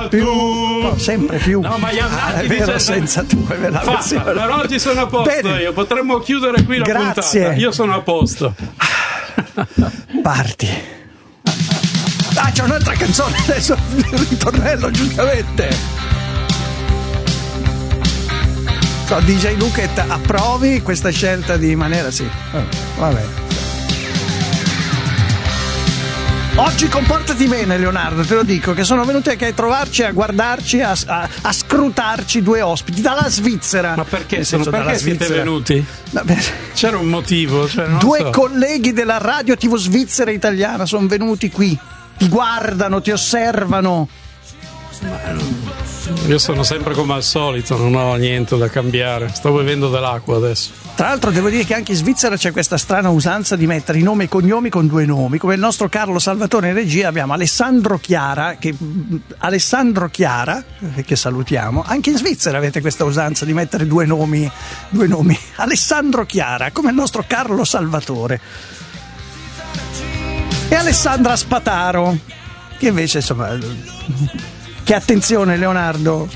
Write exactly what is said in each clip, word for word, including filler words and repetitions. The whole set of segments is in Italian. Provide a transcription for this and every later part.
senza tu. No, sempre più. No, ma ah, è vero, dice... senza tu è vero. Fatta, per oggi sono a posto. Bene. Io potremmo chiudere qui la Grazie. puntata. Io sono a posto. Parti. Ah, c'è un'altra canzone adesso, il ritornello, giustamente. So, D J Luket, approvi questa scelta di maniera? Sì. Vabbè. Oggi comportati bene, Leonardo, te lo dico, che sono venuti anche a trovarci, a guardarci, a, a, a scrutarci due ospiti dalla Svizzera. Ma perché? Sono perché siete venuti? No, c'era un motivo. Cioè, non due so. colleghi della radio tivù svizzera italiana sono venuti qui, ti guardano, ti osservano. Io sono sempre come al solito, non ho niente da cambiare. Sto bevendo dell'acqua adesso. Tra l'altro devo dire che anche in Svizzera c'è questa strana usanza di mettere i nomi e cognomi con due nomi, come il nostro Carlo Salvatore in regia abbiamo Alessandro Chiara, che, Alessandro Chiara, che salutiamo. Anche in Svizzera avete questa usanza di mettere due nomi, due nomi. Alessandro Chiara, come il nostro Carlo Salvatore. E Alessandra Spataro, che invece insomma... Che attenzione, Leonardo,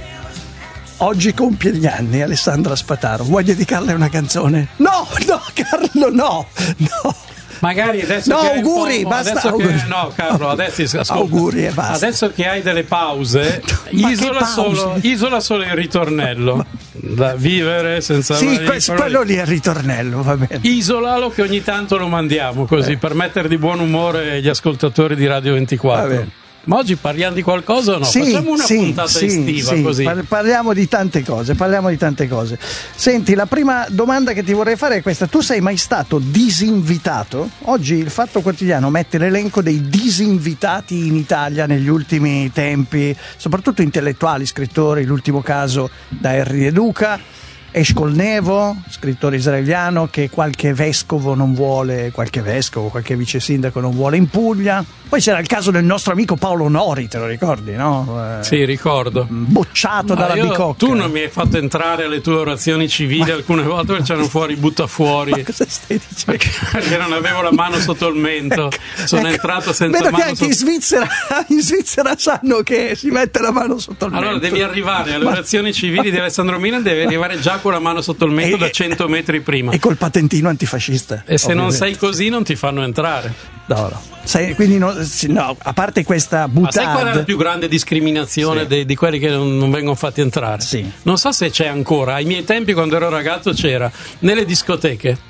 oggi compie gli anni Alessandra Spataro. Vuoi dedicarle una canzone? No, no, Carlo, no, no. Magari adesso no, che auguri, hai basta. Adesso Auguri. Che, no, Carlo, adesso ascolta, auguri e basta. Adesso che hai delle pause, isola, pause? Solo, isola solo il ritornello. Da vivere senza sì, marito, que- quello lì è il ritornello, va bene. Isolalo che ogni tanto lo mandiamo così eh. per mettere di buon umore gli ascoltatori di Radio ventiquattro. Va bene. Ma oggi parliamo di qualcosa o no? Sì, Facciamo una sì, puntata sì, estiva sì. così. Parliamo di tante cose, parliamo di tante cose. Senti, la prima domanda che ti vorrei fare è questa. Tu sei mai stato disinvitato? Oggi il Fatto Quotidiano mette l'elenco dei disinvitati in Italia negli ultimi tempi, soprattutto intellettuali, scrittori, l'ultimo caso da Henry De Duca. Eshkol Nevo, scrittore israeliano che qualche vescovo non vuole, qualche vescovo, qualche vice sindaco non vuole in Puglia. Poi c'era il caso del nostro amico Paolo Nori, te lo ricordi, no? Eh, sì, ricordo. Bocciato Ma dalla io, bicocca. Tu non mi hai fatto entrare alle tue orazioni civili Ma... alcune volte perché c'erano fuori butta fuori. Ma cosa stai dicendo? Perché non avevo la mano sotto il mento. Ecco, sono ecco, entrato senza vedo mano che anche sotto... in Svizzera in Svizzera sanno che si mette la mano sotto il allora, mento. Allora devi arrivare alle Ma... orazioni civili di Alessandro Milan, devi arrivare già con la mano sotto il mento e, da cento metri prima. E col patentino antifascista. E se ovviamente. non sei così non ti fanno entrare. No, no. Sei, quindi no, no, a parte questa butade. Ma sai qual è la più grande discriminazione sì. di, di quelli che non, non vengono fatti entrare? Sì. Non so se c'è ancora. Ai miei tempi, quando ero ragazzo, c'era nelle discoteche.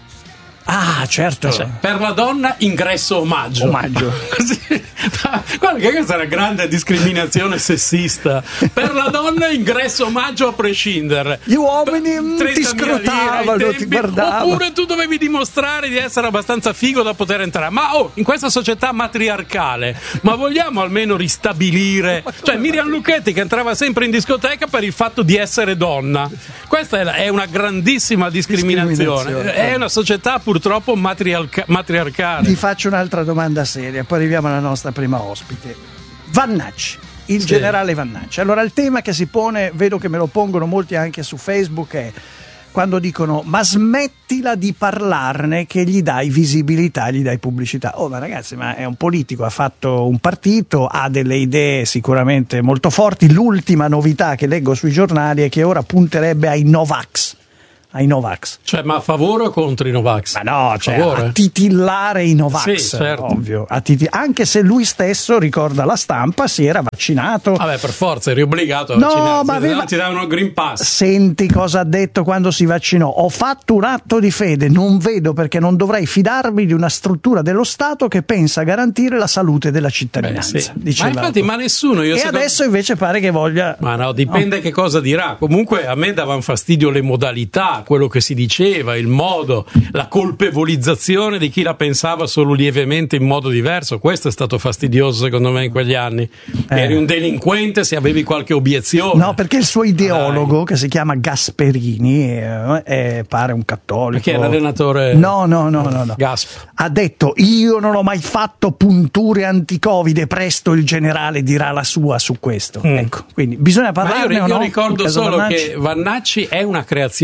Ah, certo. Cioè, per la donna ingresso omaggio. Omaggio. Così. Guarda che questa è una grande discriminazione sessista. Per la donna ingresso omaggio a prescindere. Gli uomini ti scrutavano, ti guardavano. Oppure tu dovevi dimostrare di essere abbastanza figo da poter entrare. Ma oh, in questa società matriarcale, ma vogliamo almeno ristabilire? Cioè Miriam Lucchetti che entrava sempre in discoteca per il fatto di essere donna. Questa è una grandissima discriminazione. discriminazione. È una società purtroppo matriarca- matriarcale. Ti faccio un'altra domanda seria, poi arriviamo alla nostra prima ospite. Vannacci, il sì. generale Vannacci. Allora il tema che si pone, vedo che me lo pongono molti anche su Facebook, è quando dicono ma smettila di parlarne che gli dai visibilità, gli dai pubblicità. Oh ma ragazzi, ma è un politico, ha fatto un partito, ha delle idee sicuramente molto forti. L'ultima novità che leggo sui giornali è che ora punterebbe ai Novax. ai Novax. Cioè, ma a favore o contro i Novax? Ma no, cioè a titillare i Novax, sì, certo. ovvio. A titi- anche se lui stesso, ricorda la stampa, si era vaccinato. Vabbè, per forza, eri obbligato a no, vaccinarsi. Ma aveva... no, ti davano il Green Pass. Senti cosa ha detto quando si vaccinò. Ho fatto un atto di fede, non vedo perché non dovrei fidarmi di una struttura dello Stato che pensa a garantire la salute della cittadinanza. Beh, sì. Ma infatti, ma nessuno... Io e secondo... adesso invece pare che voglia... Ma no, dipende no. che cosa dirà. Comunque a me davano fastidio le modalità, quello che si diceva, il modo, la colpevolizzazione di chi la pensava solo lievemente in modo diverso. Questo è stato fastidioso secondo me in quegli anni. Eh. Eri un delinquente se avevi qualche obiezione. No, perché il suo ideologo, Dai. che si chiama Gasperini, è, è, pare un cattolico. Perché è l'allenatore? No, no, no, no, no. Gasp. Ha detto: io non ho mai fatto punture anti-Covid e presto il generale dirà la sua su questo. Mm. Ecco, quindi bisogna parlarne. Ma io, o io no? ricordo solo Vannacci? che Vannacci è una creazione mediatica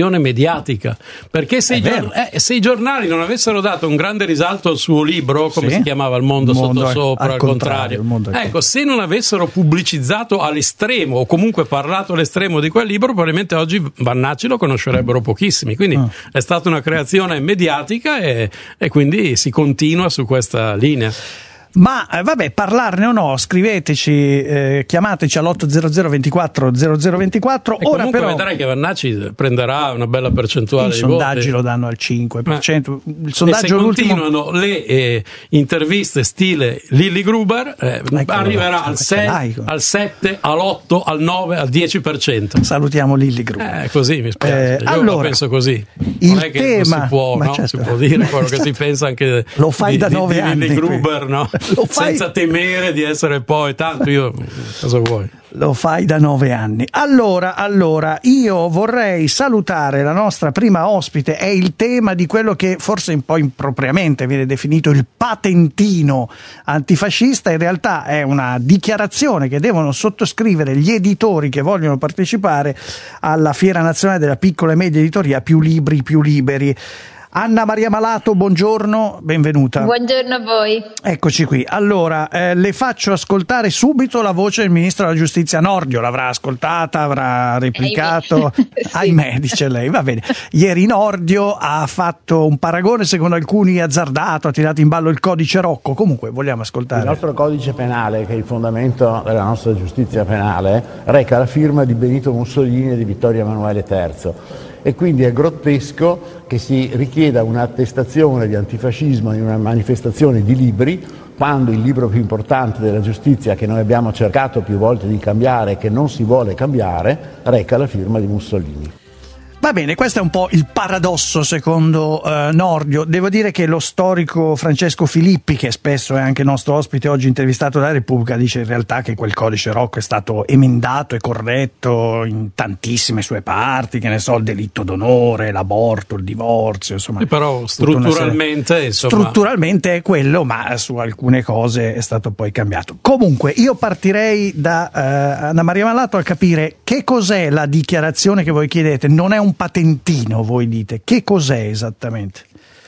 mediatica, perché se i, gior- eh, se i giornali non avessero dato un grande risalto al suo libro, come sì. si chiamava, Il mondo, Il mondo sottosopra, al al contrario, contrario, il mondo al ecco, se non avessero pubblicizzato all'estremo o comunque parlato all'estremo di quel libro, probabilmente oggi Vannacci lo conoscerebbero pochissimi, quindi Ah. è stata una creazione mediatica e, e quindi si continua su questa linea. Ma eh, vabbè, parlarne o no, scriveteci, eh, chiamateci all'ottocento ventiquattro zero zero ventiquattro. E Ora comunque però vedrai che Vannacci prenderà una bella percentuale i di sondaggi voti. lo danno al cinque per cento. Il E sondaggio se l'ultimo continuano le eh, interviste stile Lilli Gruber, eh, Ecco, arriverà ecco, al sei, laico. al sette, all'otto, al nove, al dieci per cento. salutiamo Lilli Gruber. Eh, così mi spiace. Eh, Io allora, la penso così. il Non è che tema- non si può, ma no? certo. Si può dire quello che si pensa anche Lo fai di, da di- nove di anni Lilli qui. Gruber, no? Lo fai- Senza temere di essere poi tanto io cosa vuoi? Lo fai da nove anni. Allora, allora, io vorrei salutare la nostra prima ospite. È il tema di quello che forse un po' impropriamente viene definito il patentino antifascista. In realtà è una dichiarazione che devono sottoscrivere gli editori che vogliono partecipare alla Fiera Nazionale della Piccola e Media Editoria Più Libri, Più Liberi. Anna Maria Malato, buongiorno, benvenuta. Buongiorno a voi. Eccoci qui. Allora, eh, le faccio ascoltare subito la voce del Ministro della Giustizia Nordio. L'avrà ascoltata, avrà replicato. Sì. Ahimè, dice lei. Va bene. Ieri Nordio ha fatto un paragone, secondo alcuni azzardato, ha tirato in ballo il codice Rocco. Comunque, vogliamo ascoltare. Il nostro codice penale, che è il fondamento della nostra giustizia penale, reca la firma di Benito Mussolini e di Vittorio Emanuele terzo. E quindi è grottesco che si richieda un'attestazione di antifascismo in una manifestazione di libri, quando il libro più importante della giustizia, che noi abbiamo cercato più volte di cambiare e che non si vuole cambiare, reca la firma di Mussolini. Va bene, questo è un po' il paradosso secondo eh, Nordio. Devo dire che lo storico Francesco Filippi, che spesso è anche nostro ospite oggi intervistato dalla Repubblica, dice in realtà che quel codice Rocco è stato emendato e corretto in tantissime sue parti, che ne so, il delitto d'onore, l'aborto, il divorzio, insomma. Sì, però tutta una serie- strutturalmente, insomma, strutturalmente è quello, ma su alcune cose è stato poi cambiato. Comunque io partirei da eh, Anna Maria Malato a capire che cos'è la dichiarazione che voi chiedete. Non è un patentino, voi dite. Che cos'è esattamente?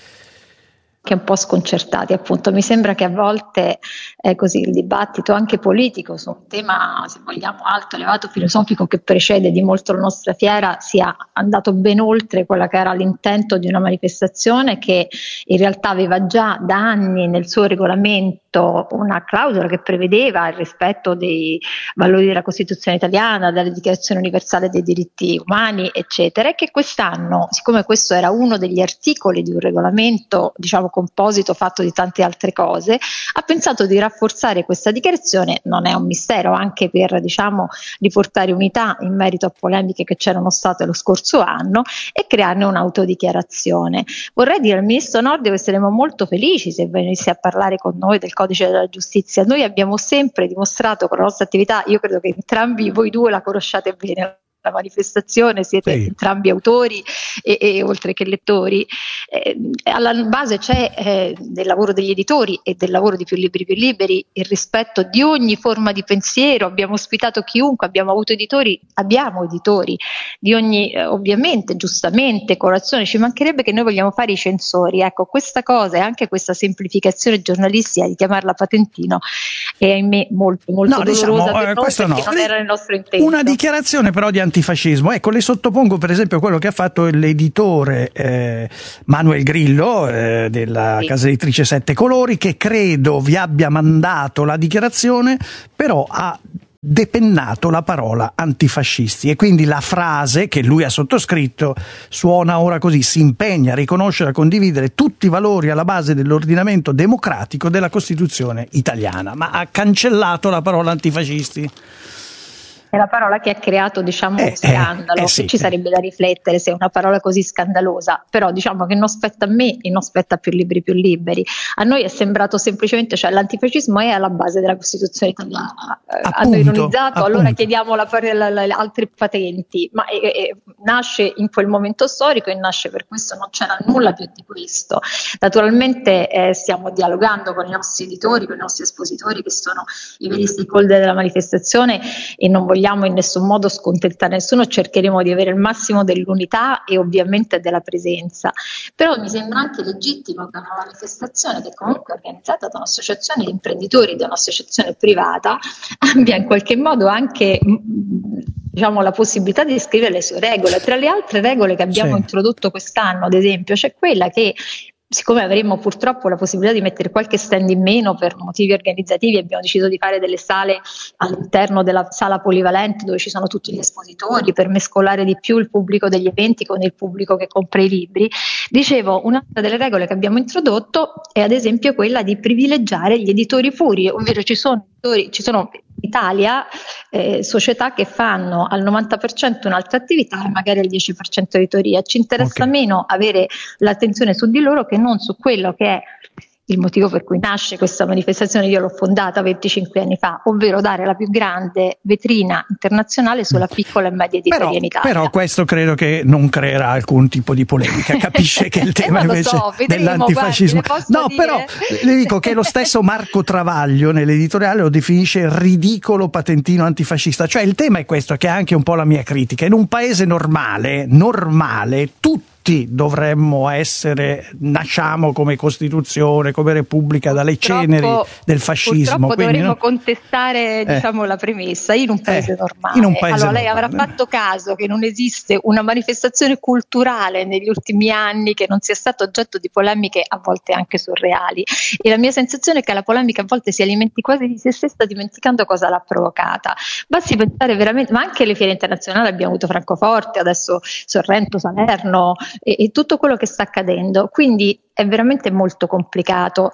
Che un po' sconcertati, appunto. Mi sembra che a volte è così il dibattito anche politico su un tema, se vogliamo, alto, elevato, filosofico, che precede di molto la nostra fiera, sia andato ben oltre quella che era l'intento di una manifestazione che in realtà aveva già da anni nel suo regolamento una clausola che prevedeva il rispetto dei valori della Costituzione italiana, della Dichiarazione universale dei diritti umani, eccetera, e che quest'anno, siccome questo era uno degli articoli di un regolamento, diciamo, composito fatto di tante altre cose, ha pensato di rafforzare questa dichiarazione. Non è un mistero, anche per, diciamo, riportare unità in merito a polemiche che c'erano state lo scorso anno e crearne un'autodichiarazione. Vorrei dire al Ministro Nordio che saremo molto felici se venisse a parlare con noi del codice della giustizia. Noi abbiamo sempre dimostrato con la nostra attività, io credo che entrambi voi due la conosciate bene, la manifestazione, siete sì. entrambi autori e, e oltre che lettori, eh, alla base c'è eh, del lavoro degli editori e del lavoro di Più Libri Più Liberi il rispetto di ogni forma di pensiero. Abbiamo ospitato chiunque, abbiamo avuto editori, abbiamo editori di ogni, eh, ovviamente, giustamente, colorazione, ci mancherebbe che noi vogliamo fare i censori. Ecco, questa cosa e anche questa semplificazione giornalistica di chiamarla patentino è ahimè molto molto No, dolorosa diciamo, per eh, noi, questo perché no. non era il nostro intento. Una dichiarazione però di antifascismo. Ecco, le sottopongo per esempio quello che ha fatto l'editore eh, Manuel Grillo eh, della Sì. casa editrice Sette Colori, che credo vi abbia mandato la dichiarazione, però ha depennato la parola antifascisti, e quindi la frase che lui ha sottoscritto suona ora così: si impegna a riconoscere e a condividere tutti i valori alla base dell'ordinamento democratico della Costituzione italiana. Ma ha cancellato la parola antifascisti. È la parola che ha creato, diciamo, Eh, scandalo, eh, eh, sì, che ci eh. sarebbe da riflettere se è una parola così scandalosa, però diciamo che non spetta a me e non spetta a Più Libri Più Liberi. A noi è sembrato semplicemente, cioè l'antifascismo è alla base della Costituzione italiana. Eh, Appunto, hanno ironizzato, allora appunto. chiediamo la, la, la, la, altre patenti, ma eh, eh, nasce in quel momento storico e nasce per questo, non c'era nulla più di questo. Naturalmente eh, stiamo dialogando con i nostri editori, con i nostri espositori, che sono i veri stakeholder della manifestazione, e non vogliamo vogliamo in nessun modo scontentare nessuno, cercheremo di avere il massimo dell'unità e ovviamente della presenza, però mi sembra anche legittimo che una manifestazione che comunque è organizzata da un'associazione di imprenditori, da un'associazione privata, abbia in qualche modo anche diciamo la possibilità di scrivere le sue regole. Tra le altre regole che abbiamo sì. introdotto quest'anno, ad esempio, c'è quella che, siccome avremo purtroppo la possibilità di mettere qualche stand in meno per motivi organizzativi, abbiamo deciso di fare delle sale all'interno della sala polivalente dove ci sono tutti gli espositori per mescolare di più il pubblico degli eventi con il pubblico che compra i libri. Dicevo, un'altra delle regole che abbiamo introdotto è ad esempio quella di privilegiare gli editori puri, ovvero ci sono editori, ci sono in Italia eh, società che fanno al novanta per cento un'altra attività e magari al dieci per cento editoria. Ci interessa okay. meno avere l'attenzione su di loro che non su quello che è il motivo per cui nasce questa manifestazione. Io l'ho fondata venticinque anni fa, ovvero dare la più grande vetrina internazionale sulla piccola e media editoria però, in Italia. Però questo credo che non creerà alcun tipo di polemica, capisce che il tema eh, invece so, vedremo, dell'antifascismo. Guardi, no, dire? però le dico che lo stesso Marco Travaglio nell'editoriale lo definisce ridicolo patentino antifascista. Cioè il tema è questo, che è anche un po' la mia critica. In un paese normale, normale, tutti dovremmo essere, nasciamo come Costituzione, come Repubblica, dalle purtroppo, ceneri del fascismo. Purtroppo dovremmo no? contestare eh. diciamo la premessa in un paese eh. normale. In un paese allora lei normale. avrà fatto caso che non esiste una manifestazione culturale negli ultimi anni che non sia stata oggetto di polemiche a volte anche surreali, e la mia sensazione è che la polemica a volte si alimenti quasi di se stessa, dimenticando cosa l'ha provocata. Basti pensare veramente, ma anche le fiere internazionali, abbiamo avuto Francoforte, adesso Sorrento, Salerno, E, e tutto quello che sta accadendo, quindi è veramente molto complicato.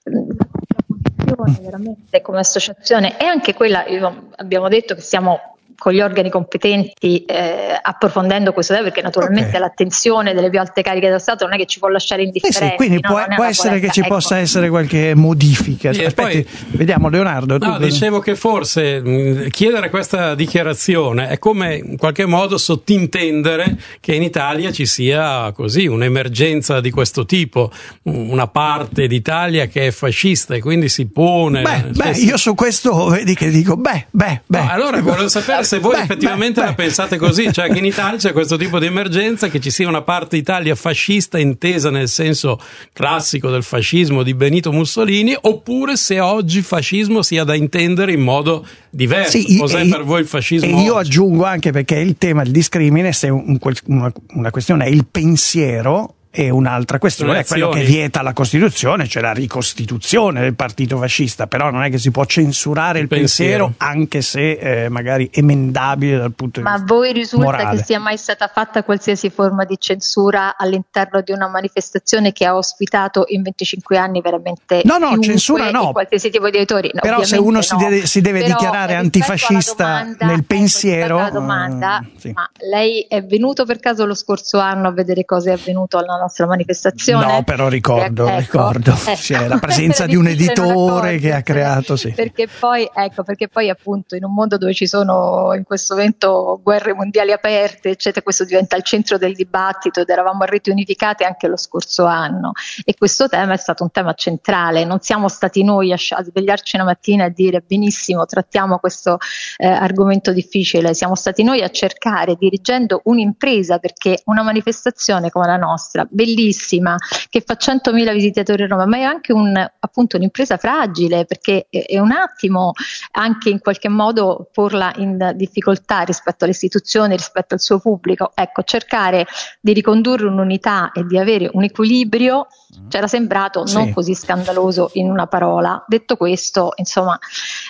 La posizione veramente come associazione è anche quella, io, abbiamo detto che siamo con gli organi competenti eh, approfondendo questo tema, perché naturalmente okay. l'attenzione delle più alte cariche dello Stato non è che ci può lasciare indifferenti. Eh sì, quindi no? può, può essere polemica. Che ci ecco. possa essere qualche modifica. Sì, Aspetti, poi, vediamo Leonardo. No, tu... dicevo che forse mh, chiedere questa dichiarazione è come in qualche modo sottintendere che in Italia ci sia così un'emergenza di questo tipo, una parte d'Italia che è fascista e quindi si pone. Beh, beh io su questo vedi che dico beh, beh, beh. No, allora volevo sapere se voi beh, effettivamente beh, la beh. pensate così, cioè che in Italia c'è questo tipo di emergenza, che ci sia una parte Italia fascista intesa nel senso classico del fascismo di Benito Mussolini, oppure se oggi fascismo sia da intendere in modo diverso. Sì, cos'è e, per voi il fascismo? E io oggi? aggiungo anche, perché il tema del discrimine, se un, una, una questione è il pensiero e un'altra questione è quello che vieta la Costituzione, cioè la ricostituzione del partito fascista, però non è che si può censurare il, il pensiero, pensiero anche se eh, magari emendabile dal punto di Ma vista Ma voi risulta morale. Che sia mai stata fatta qualsiasi forma di censura all'interno di una manifestazione che ha ospitato in venticinque anni veramente no no censura no qualsiasi tipo di editori? No, però se uno no. si deve, si deve però, dichiarare antifascista domanda, nel ecco, pensiero la domanda, uh, sì. ma lei è venuto per caso lo scorso anno a vedere cosa è avvenuto alla nostra manifestazione? No, però ricordo, ecco, ricordo ecco. Cioè, la presenza di un editore che ha creato, sì. Perché poi, ecco, perché poi appunto in un mondo dove ci sono in questo momento guerre mondiali aperte, eccetera, questo diventa il centro del dibattito ed eravamo a reti unificate anche lo scorso anno e questo tema è stato un tema centrale. Non siamo stati noi a, a svegliarci una mattina e dire benissimo, trattiamo questo eh, argomento difficile, siamo stati noi a cercare, dirigendo un'impresa, perché una manifestazione come la nostra, bellissima, che fa centomila visitatori a Roma, ma è anche un, appunto un'impresa fragile, perché è, è un attimo anche in qualche modo porla in difficoltà rispetto alle istituzioni, rispetto al suo pubblico. Ecco, cercare di ricondurre un'unità e di avere un equilibrio c'era sembrato sì. non così scandaloso in una parola. Detto questo, insomma,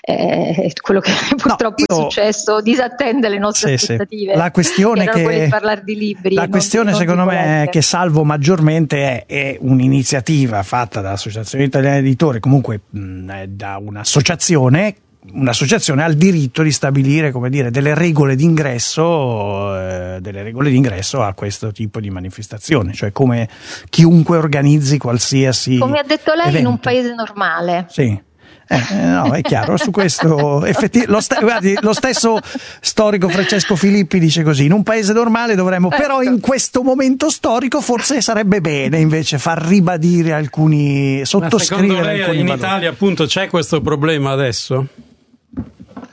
eh, quello che purtroppo no, io... è successo disattende le nostre sì, aspettative. Sì. La questione che, che di parlare di libri, la questione di, secondo me è che salvo maggiormente è, è un'iniziativa fatta dall'Associazione Italiana Editori, comunque mh, da un'associazione un'associazione ha il diritto di stabilire, come dire, delle regole d'ingresso eh, delle regole d'ingresso a questo tipo di manifestazione, cioè come chiunque organizzi qualsiasi come ha detto lei evento. In un paese normale. Sì. Eh, no, è chiaro, su questo effettivamente lo, st- guardi, lo stesso storico Francesco Filippi dice così: in un paese normale dovremmo, ecco. Però in questo momento storico forse sarebbe bene invece far ribadire alcuni, sottoscrivere. Ma secondo lei alcuni in valori. Italia appunto c'è questo problema adesso?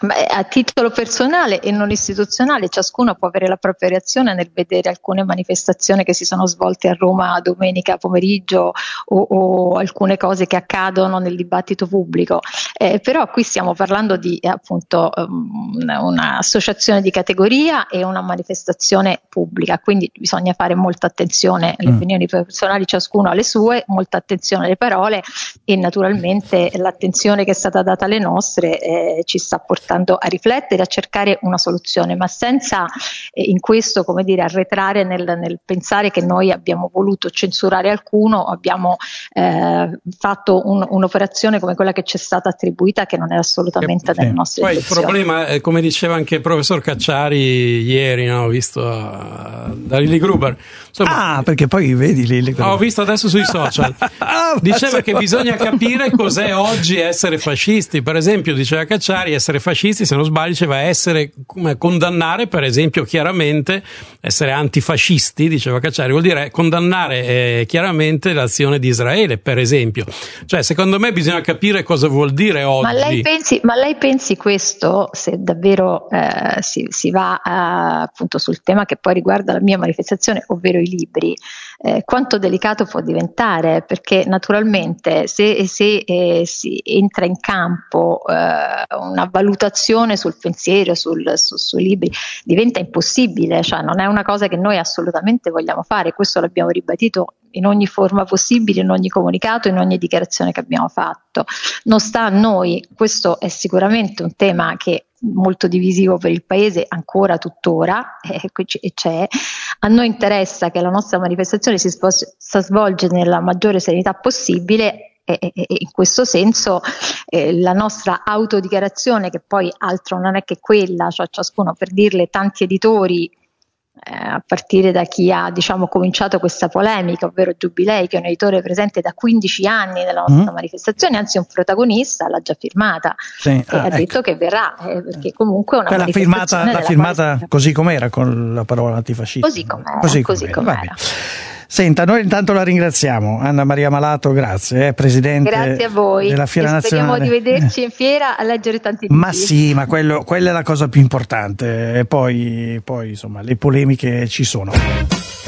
A titolo personale e non istituzionale, ciascuno può avere la propria reazione nel vedere alcune manifestazioni che si sono svolte a Roma domenica pomeriggio o, o alcune cose che accadono nel dibattito pubblico, eh, però qui stiamo parlando di eh, appunto um, un'associazione di categoria e una manifestazione pubblica, quindi bisogna fare molta attenzione alle mm. opinioni personali, ciascuno ha le sue, molta attenzione alle parole e naturalmente l'attenzione che è stata data alle nostre eh, ci sta portando a riflettere, a cercare una soluzione, ma senza eh, in questo, come dire, arretrare nel, nel pensare che noi abbiamo voluto censurare alcuno, abbiamo eh, fatto un, un'operazione come quella che ci è stata attribuita, che non è assolutamente eh, nelle sì. nostre Poi intenzioni. Il problema è, come diceva anche il professor Cacciari ieri, no? Ho visto uh, da Lilli Gruber. Insomma, ah, perché poi vedi Lilli Gruber. Ho visto adesso sui social. Diceva che bisogna capire cos'è oggi essere fascisti. Per esempio, diceva Cacciari, essere fascisti, se non sbaglio, diceva essere, come condannare, per esempio, chiaramente, essere antifascisti, diceva Cacciari, vuol dire condannare eh, chiaramente l'azione di Israele, per esempio. Cioè, secondo me bisogna capire cosa vuol dire oggi. Ma lei pensi, ma lei pensi questo, se davvero eh, si, si va eh, appunto sul tema che poi riguarda la mia manifestazione, ovvero i libri, eh, quanto delicato può diventare? Perché naturalmente se, se eh, si entra in campo eh, una valutazione sul pensiero, sul, su, sui libri, diventa impossibile, cioè non è una cosa che noi assolutamente vogliamo fare, questo l'abbiamo ribadito in ogni forma possibile, in ogni comunicato, in ogni dichiarazione che abbiamo fatto. Non sta a noi, questo è sicuramente un tema che è molto divisivo per il Paese, ancora tuttora, e eh, c'è. A noi interessa che la nostra manifestazione si svolge nella maggiore serenità possibile. E, e, e in questo senso eh, la nostra autodichiarazione, che poi altro non è che quella, cioè ciascuno, per dirle, tanti editori eh, a partire da chi ha diciamo cominciato questa polemica, ovvero Giubilei, che è un editore presente da quindici anni nella nostra mm. manifestazione, anzi un protagonista, l'ha già firmata sì. e ah, ha ecco. detto che verrà, eh, perché comunque è una l'ha firmata, l'ha firmata quale... così com'era, con la parola antifascista, così com'era, così così com'era. com'era. Senta, noi intanto la ringraziamo, Anna Maria Malato, grazie, eh, Presidente grazie a voi. della Fiera e Nazionale. Speriamo di vederci in fiera a leggere tanti libri. Ma sì, ma quello, quella è la cosa più importante, e poi, poi insomma le polemiche ci sono.